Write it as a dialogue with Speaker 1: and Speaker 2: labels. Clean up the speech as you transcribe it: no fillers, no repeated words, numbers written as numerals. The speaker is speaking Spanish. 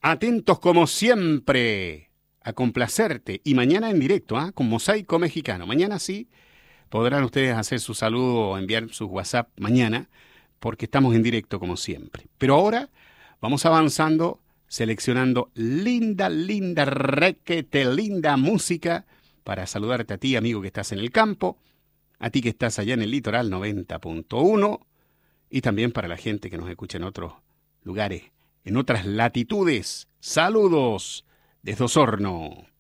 Speaker 1: Atentos como siempre a complacerte. Y mañana en directo, con Mosaico Mexicano. Mañana sí podrán ustedes hacer su saludo o enviar su WhatsApp mañana, porque estamos en directo como siempre. Pero ahora vamos avanzando, seleccionando linda, requete linda música para saludarte a ti, amigo que estás en el campo, a ti que estás allá en el litoral 90.1 y también para la gente que nos escucha en otros lugares, en otras latitudes. Saludos desde Osorno.